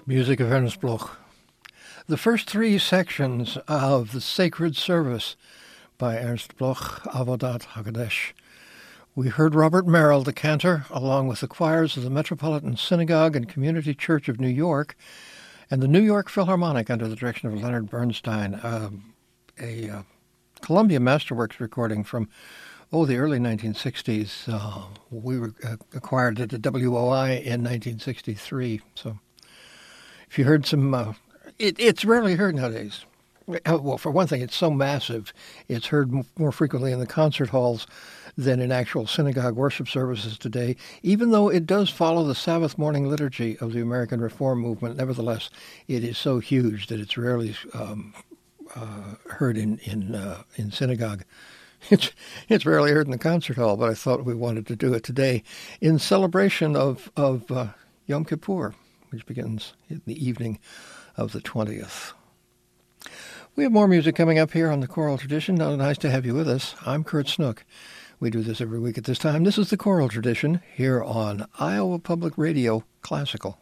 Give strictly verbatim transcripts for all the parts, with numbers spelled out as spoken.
Music of Ernst Bloch. The first three sections of the Sacred Service by Ernst Bloch, Avodat HaKodesh. We heard Robert Merrill, the cantor, along with the choirs of the Metropolitan Synagogue and Community Church of New York, and the New York Philharmonic under the direction of Leonard Bernstein, uh, a uh, Columbia Masterworks recording from, oh, the early nineteen sixties. Uh, we were, uh, acquired it at W O I in nineteen sixty-three, so if you heard some, uh, it, it's rarely heard nowadays. Well, for one thing, it's so massive, it's heard more frequently in the concert halls than in actual synagogue worship services today, even though it does follow the Sabbath morning liturgy of the American Reform movement. Nevertheless, it is so huge that it's rarely um, uh, heard in in, uh, in synagogue. It's, it's rarely heard in the concert hall, but I thought we wanted to do it today in celebration of, of uh, Yom Kippur, which begins in the evening of the twentieth. We have more music coming up here on the Choral Tradition. Now, nice to have you with us. I'm Kurt Snook. We do this every week at this time. This is the Choral Tradition here on Iowa Public Radio Classical.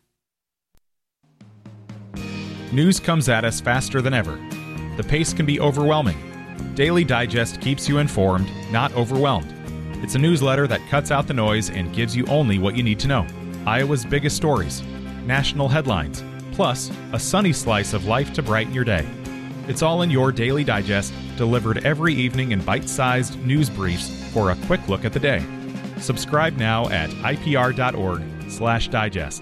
News comes at us faster than ever. The pace can be overwhelming. Daily Digest keeps you informed, not overwhelmed. It's a newsletter that cuts out the noise and gives you only what you need to know. Iowa's biggest stories, national headlines, plus a sunny slice of life to brighten your day. It's all in your Daily Digest, delivered every evening in bite-sized news briefs for a quick look at the day. Subscribe now at ipr.org slash digest.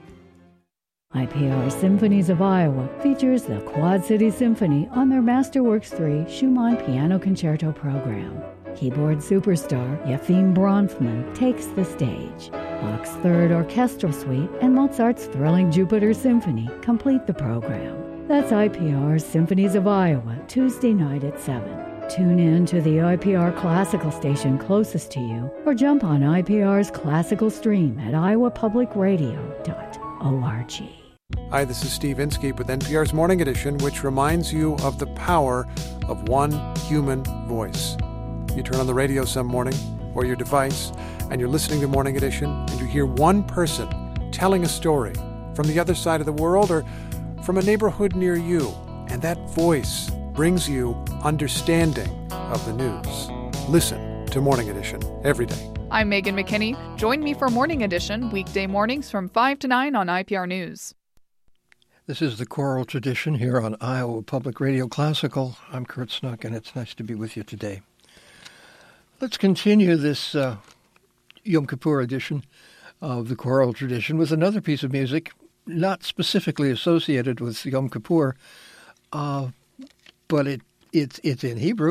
I P R Symphonies of Iowa features the Quad City Symphony on their Masterworks three Schumann Piano Concerto program. Keyboard superstar Yefim Bronfman takes the stage. Bach's Third Orchestral Suite and Mozart's thrilling Jupiter Symphony complete the program. That's I P R's Symphonies of Iowa, Tuesday night at seven. Tune in to the I P R classical station closest to you or jump on I P R's classical stream at iowa public radio dot org. Hi, this is Steve Inskeep with N P R's Morning Edition, which reminds you of the power of one human voice. You turn on the radio some morning or your device and you're listening to Morning Edition and you hear one person telling a story from the other side of the world or from a neighborhood near you, and that voice brings you understanding of the news. Listen to Morning Edition every day. I'm Megan McKinney. Join me for Morning Edition, weekday mornings from five to nine on I P R News. This is the Choral Tradition here on Iowa Public Radio Classical. I'm Kurt Snook, and it's nice to be with you today. Let's continue this uh, Yom Kippur edition of the Choral Tradition with another piece of music not specifically associated with Yom Kippur, uh, but it, it's it's in Hebrew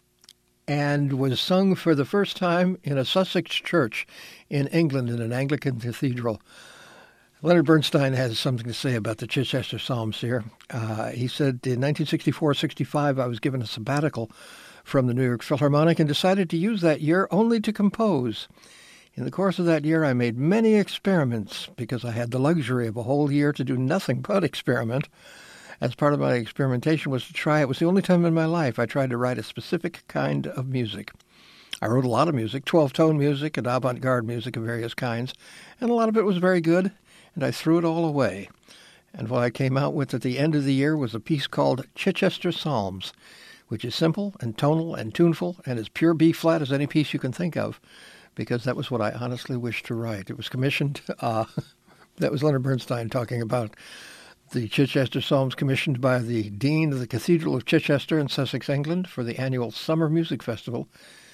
and was sung for the first time in a Sussex church in England in an Anglican cathedral. Leonard Bernstein has something to say about the Chichester Psalms here. Uh, he said, in nineteen sixty-four sixty-five, I was given a sabbatical from the New York Philharmonic and decided to use that year only to compose. In the course of that year, I made many experiments because I had the luxury of a whole year to do nothing but experiment. As part of my experimentation was to try, it was the only time in my life I tried to write a specific kind of music. I wrote a lot of music, twelve-tone music and avant-garde music of various kinds, and a lot of it was very good, and I threw it all away. And what I came out with at the end of the year was a piece called Chichester Psalms, which is simple and tonal and tuneful and as pure B-flat as any piece you can think of, because that was what I honestly wished to write. It was commissioned, uh, that was Leonard Bernstein talking about the Chichester Psalms, commissioned by the Dean of the Cathedral of Chichester in Sussex, England, for the annual Summer Music Festival,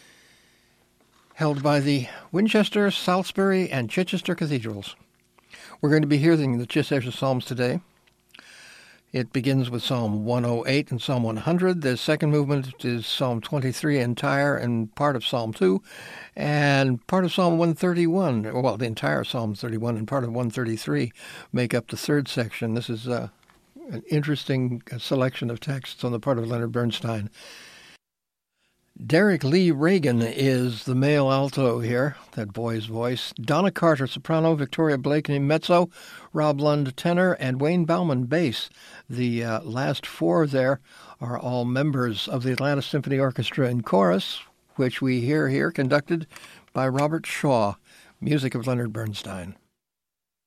held by the Winchester, Salisbury, and Chichester Cathedrals. We're going to be hearing the Chichester Psalms today. It begins with Psalm one oh eight and Psalm one hundred. The second movement is Psalm twenty-three entire and part of Psalm two, and part of Psalm one thirty-one, well, the entire Psalm thirty-one and part of one thirty-three make up the third section. This is uh, an interesting selection of texts on the part of Leonard Bernstein. Derek Lee Reagan is the male alto here, that boy's voice. Donna Carter, soprano. Victoria Blakeney, mezzo. Rob Lund, tenor. And Wayne Bauman, bass. The uh, last four there are all members of the Atlanta Symphony Orchestra in chorus, which we hear here conducted by Robert Shaw. Music of Leonard Bernstein.